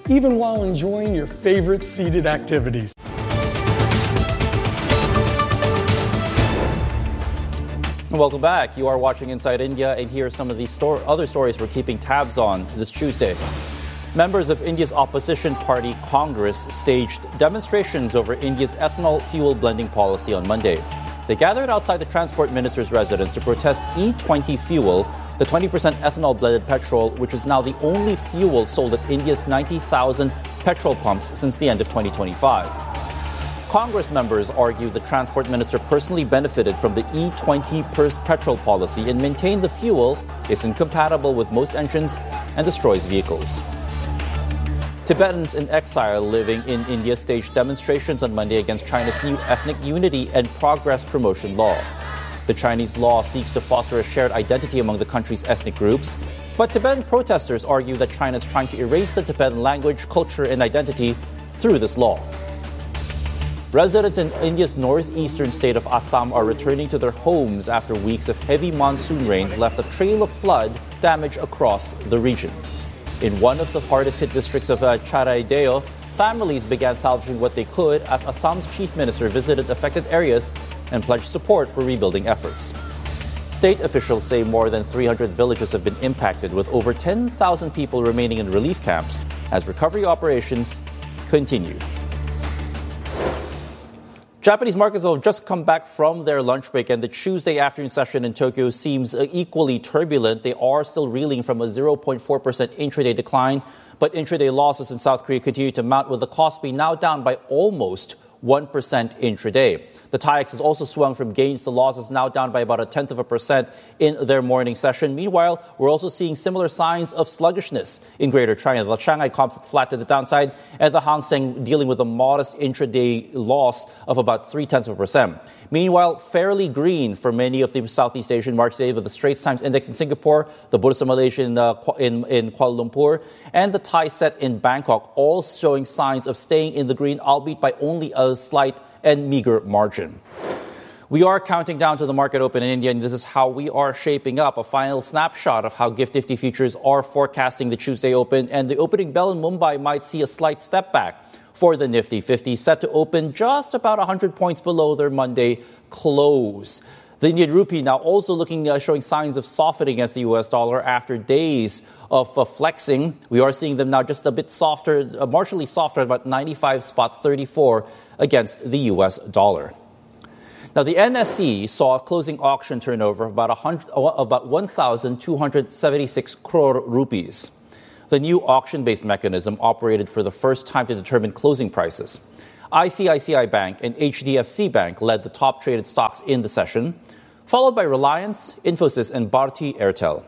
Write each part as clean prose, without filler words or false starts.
even while enjoying your favorite seated activities. Welcome back. You are watching Inside India, and here are some of the other stories we're keeping tabs on this Tuesday. Members of India's opposition party, Congress, staged demonstrations over India's ethanol fuel blending policy on Monday. They gathered outside the transport minister's residence to protest E20 fuel, the 20% ethanol blended petrol, which is now the only fuel sold at India's 90,000 petrol pumps since the end of 2025. Congress members argue the transport minister personally benefited from the E20 petrol policy and maintained the fuel is incompatible with most engines and destroys vehicles. Tibetans in exile living in India staged demonstrations on Monday against China's new ethnic unity and progress promotion law. The Chinese law seeks to foster a shared identity among the country's ethnic groups, but Tibetan protesters argue that China is trying to erase the Tibetan language, culture, and identity through this law. Residents in India's northeastern state of Assam are returning to their homes after weeks of heavy monsoon rains left a trail of flood damage across the region. In one of the hardest hit districts of Charaideo, families began salvaging what they could as Assam's chief minister visited affected areas and pledged support for rebuilding efforts. State officials say more than 300 villages have been impacted, with over 10,000 people remaining in relief camps as recovery operations continue. Japanese markets have just come back from their lunch break, and the Tuesday afternoon session in Tokyo seems equally turbulent. They are still reeling from a 0.4% intraday decline, but intraday losses in South Korea continue to mount, with the Kospi now down by almost 1% intraday. The TAIEX has also swung from gains to losses, now down by about 0.1% in their morning session. Meanwhile, we're also seeing similar signs of sluggishness in Greater China. The Shanghai Composite flat to the downside, and the Hang Seng dealing with a modest intraday loss of about 0.3%. Meanwhile, fairly green for many of the Southeast Asian markets today, with the Straits Times Index in Singapore, the Bursa Malaysia in Kuala Lumpur, and the Thai Set in Bangkok, all showing signs of staying in the green, albeit by only a slight and meager margin. We are counting down to the market open in India, and this is how we are shaping up. A final snapshot of how GIFT Nifty futures are forecasting the Tuesday open, and the opening bell in Mumbai might see a slight step back for the Nifty 50, set to open just about 100 points below their Monday close. The Indian rupee now also showing signs of softening against the U.S. dollar after days of flexing. We are seeing them now just a bit softer, marginally softer, about 95.34 against the U.S. dollar. Now, the NSE saw a closing auction turnover of about 1,276 crore rupees. The new auction-based mechanism operated for the first time to determine closing prices. ICICI Bank and HDFC Bank led the top traded stocks in the session, followed by Reliance, Infosys, and Bharti Airtel.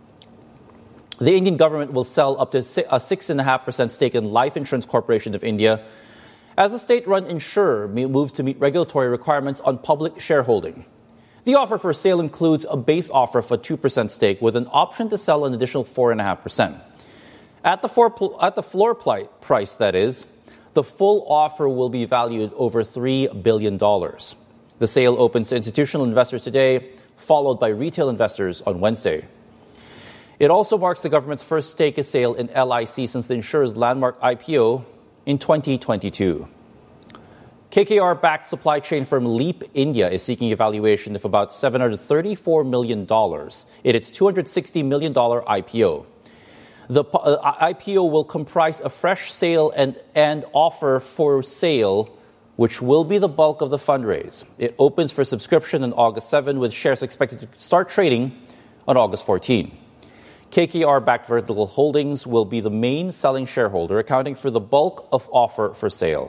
The Indian government will sell up to a 6.5% stake in Life Insurance Corporation of India as the state-run insurer moves to meet regulatory requirements on public shareholding. The offer for sale includes a base offer of a 2% stake with an option to sell an additional 4.5%. At the floor price, that is, the full offer will be valued over $3 billion. The sale opens to institutional investors today, followed by retail investors on Wednesday. It also marks the government's first stake sale in LIC since the insurer's landmark IPO in 2022. KKR-backed supply chain firm Leap India is seeking a valuation of about $734 million in its $260 million IPO. The IPO will comprise a fresh sale and offer for sale, which will be the bulk of the fundraise. It opens for subscription on August 7, with shares expected to start trading on August 14. KKR-backed Vertical Holdings will be the main selling shareholder, accounting for the bulk of offer for sale.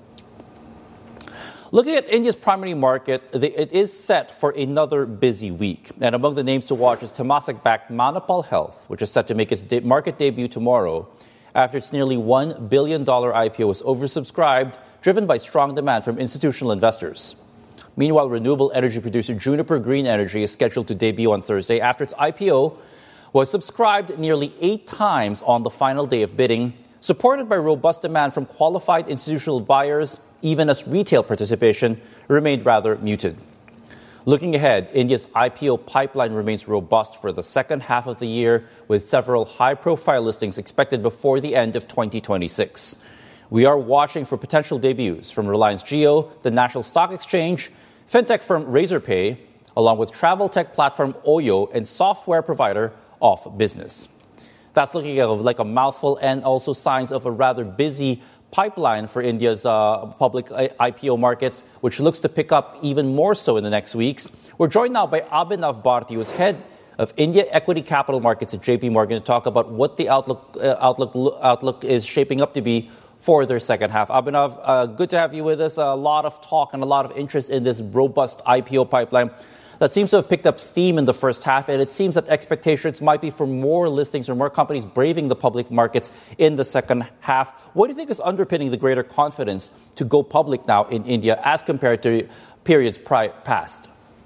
Looking at India's primary market, it is set for another busy week. And among the names to watch is Temasek-backed Manipal Health, which is set to make its market debut tomorrow after its nearly $1 billion IPO was oversubscribed, driven by strong demand from institutional investors. Meanwhile, renewable energy producer Juniper Green Energy is scheduled to debut on Thursday after its IPO was subscribed nearly 8 times on the final day of bidding, supported by robust demand from qualified institutional buyers, even as retail participation remained rather muted. Looking ahead, India's IPO pipeline remains robust for the second half of the year, with several high-profile listings expected before the end of 2026. We are watching for potential debuts from Reliance Jio, the National Stock Exchange, fintech firm Razorpay, along with travel tech platform Oyo and software provider Off Business. That's looking like a mouthful and also signs of a rather busy pipeline for India's public IPO markets, which looks to pick up even more so in the next weeks. We're joined now by Abhinav Bharti, who's head of India Equity Capital Markets at JP Morgan, to talk about what the outlook is shaping up to be for their second half. Abhinav, good to have you with us. A lot of talk and a lot of interest in this robust IPO pipeline that seems to have picked up steam in the first half, and it seems that expectations might be for more listings or more companies braving the public markets in the second half. What do you think is underpinning the greater confidence to go public now in India as compared to periods past?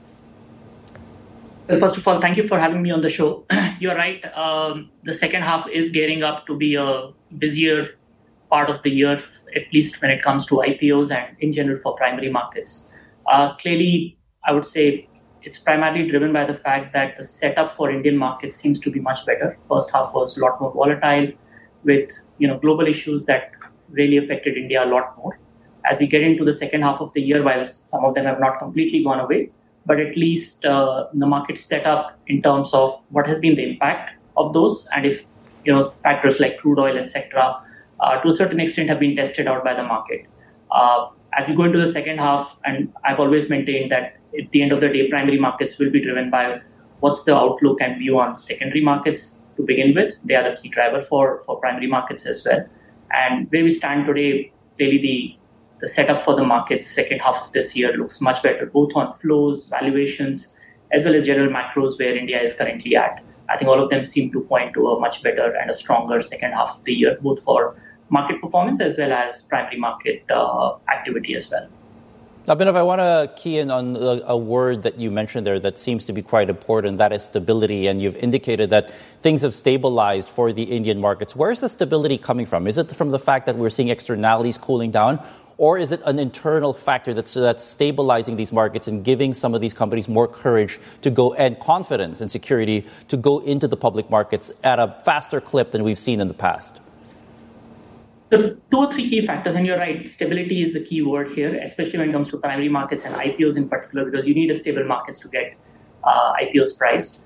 Well, first of all, thank you for having me on the show. You're right. The second half is gearing up to be a busier part of the year, at least when it comes to IPOs and in general for primary markets. Clearly, I would say it's primarily driven by the fact that the setup for Indian markets seems to be much better. First half was a lot more volatile with global issues that really affected India a lot more. As we get into the second half of the year, while some of them have not completely gone away, but at least the market setup in terms of what has been the impact of those, and if factors like crude oil, etc., to a certain extent have been tested out by the market. As we go into the second half, and I've always maintained that at the end of the day, primary markets will be driven by what's the outlook and view on secondary markets to begin with. They are the key driver for primary markets as well. And where we stand today, really the setup for the markets second half of this year looks much better, both on flows, valuations, as well as general macros where India is currently at. I think all of them seem to point to a much better and a stronger second half of the year, both for market performance as well as primary market activity as well. Abhinav, I want to key in on a word that you mentioned there that seems to be quite important, that is stability. And you've indicated that things have stabilized for the Indian markets. Where is the stability coming from? Is it from the fact that we're seeing externalities cooling down? Or is it an internal factor that's stabilizing these markets and giving some of these companies more courage to go, and confidence and security to go into the public markets at a faster clip than we've seen in the past? So 2 or 3 key factors, and you're right, stability is the key word here, especially when it comes to primary markets and IPOs in particular, because you need a stable markets to get IPOs priced.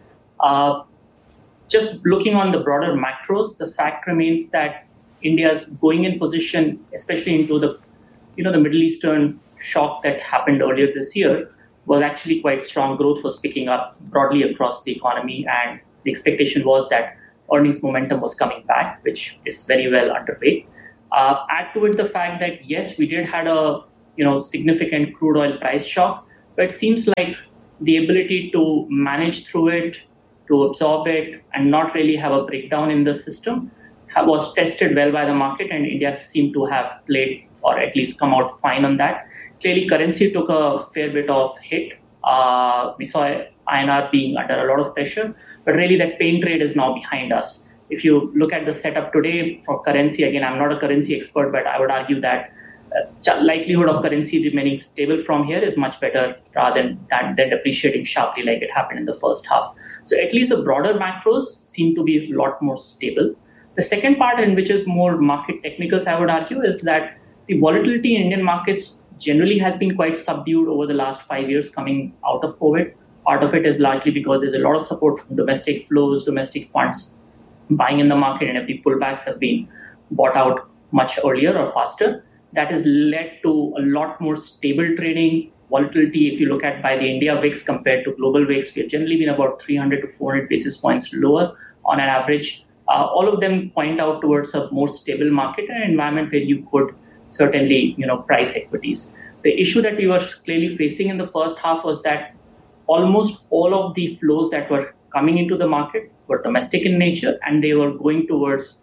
Just looking on the broader macros, the fact remains that India's going in position, especially into the the Middle Eastern shock that happened earlier this year, was actually quite strong. Growth was picking up broadly across the economy, and the expectation was that earnings momentum was coming back, which is very well underway. Add to it the fact that, yes, we did had a significant crude oil price shock, but it seems like the ability to manage through it, to absorb it, and not really have a breakdown in the system was tested well by the market, and India seemed to have played or at least come out fine on that. Clearly, currency took a fair bit of hit. We saw INR being under a lot of pressure, but really that pain trade is now behind us. If you look at the setup today for currency, again, I'm not a currency expert, but I would argue that likelihood of currency remaining stable from here is much better rather than depreciating sharply like it happened in the first half. So at least the broader macros seem to be a lot more stable. The second part, and which is more market technicals, I would argue, is that the volatility in Indian markets generally has been quite subdued over the last 5 years coming out of COVID. Part of it is largely because there's a lot of support from domestic flows, domestic funds buying in the market, and every pullbacks have been bought out much earlier or faster. That has led to a lot more stable trading. Volatility, if you look at by the India VIX compared to global VIX, we have generally been about 300 to 400 basis points lower on an average. All of them point out towards a more stable market and an environment where you could certainly, price equities. The issue that we were clearly facing in the first half was that almost all of the flows that were coming into the market were domestic in nature, and they were going towards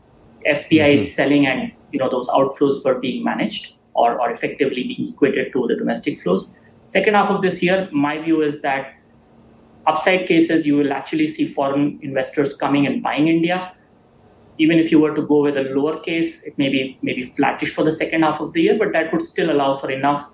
FPIs selling, and those outflows were being managed or effectively being equated to the domestic flows. Second half of this year, my view is that upside cases, you will actually see foreign investors coming and buying India. Even if you were to go with a lower case, it may be maybe flattish for the second half of the year, but that would still allow for enough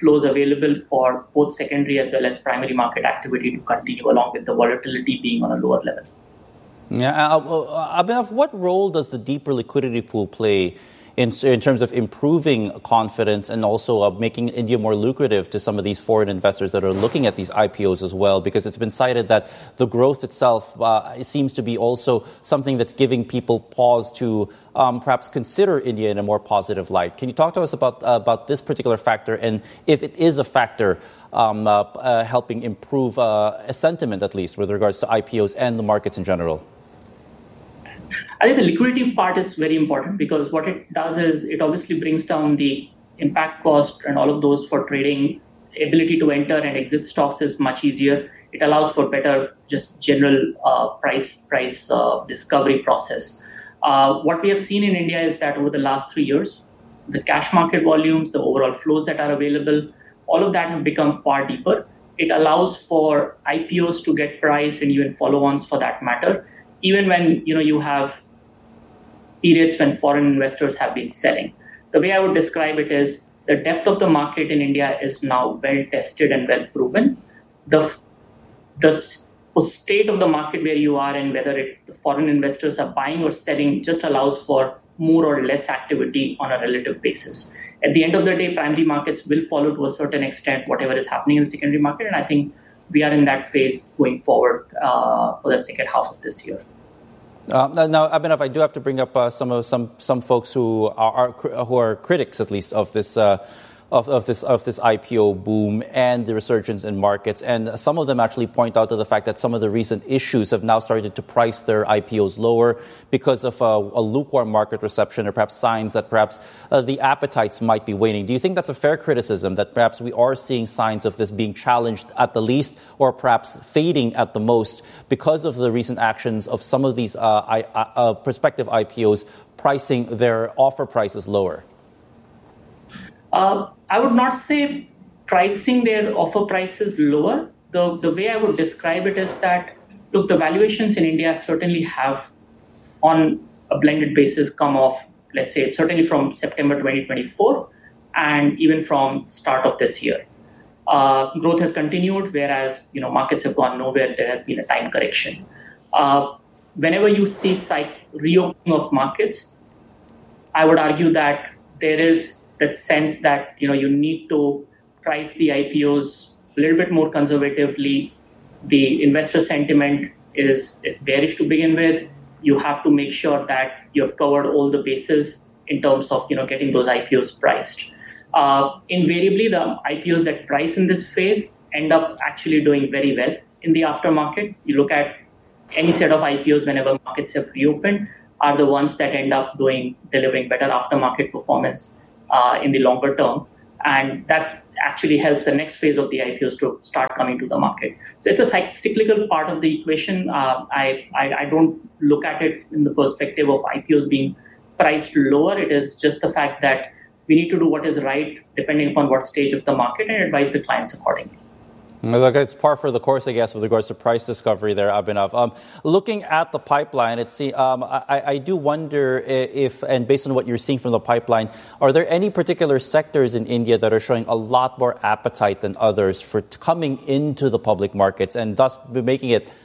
flows available for both secondary as well as primary market activity to continue, along with the volatility being on a lower level. Yeah, Abhinav, what role does the deeper liquidity pool play in terms of improving confidence and also making India more lucrative to some of these foreign investors that are looking at these IPOs as well? Because it's been cited that the growth itself it seems to be also something that's giving people pause to perhaps consider India in a more positive light. Can you talk to us about this particular factor and if it is a factor helping improve a sentiment, at least, with regards to IPOs and the markets in general? I think the liquidity part is very important because what it does is it obviously brings down the impact cost and all of those for trading. Ability to enter and exit stocks is much easier. It allows for better just general price discovery process. What we have seen in India is that over the last 3 years, the cash market volumes, the overall flows that are available, all of that have become far deeper. It allows for IPOs to get priced and even follow-ons for that matter, even when you have periods when foreign investors have been selling. The way I would describe it is the depth of the market in India is now well tested and well proven. The state of the market where you are and whether the foreign investors are buying or selling just allows for more or less activity on a relative basis. At the end of the day, primary markets will follow to a certain extent whatever is happening in the secondary market, and I think we are in that phase going forward for the second half of this year. Now, Abhinav, I do have to bring up some folks who are critics, at least, of this IPO boom and the resurgence in markets, and some of them actually point out to the fact that some of the recent issues have now started to price their IPOs lower because of a lukewarm market reception, or perhaps signs that perhaps the appetites might be waning. Do you think that's a fair criticism, that perhaps we are seeing signs of this being challenged at the least, or perhaps fading at the most, because of the recent actions of some of these prospective IPOs pricing their offer prices lower? I would not say pricing their offer prices lower. The way I would describe it is that, look, the valuations in India certainly have, on a blended basis, come off, let's say, certainly from September 2024 and even from start of this year. Growth has continued, whereas markets have gone nowhere. There has been a time correction. Whenever you see reopening of markets, I would argue that there is that sense that you need to price the IPOs a little bit more conservatively. The investor sentiment is bearish to begin with. You have to make sure that you have covered all the bases in terms of getting those IPOs priced. Invariably, the IPOs that price in this phase end up actually doing very well in the aftermarket. You look at any set of IPOs whenever markets have reopened are the ones that end up delivering better aftermarket performance in the longer term. And that actually helps the next phase of the IPOs to start coming to the market. So it's a cyclical part of the equation. I don't look at it in the perspective of IPOs being priced lower. It is just the fact that we need to do what is right depending upon what stage of the market and advise the clients accordingly. Look, it's par for the course, I guess, with regards to price discovery there, Abhinav. Looking at the pipeline, I do wonder if, and based on what you're seeing from the pipeline, are there any particular sectors in India that are showing a lot more appetite than others for coming into the public markets and thus making it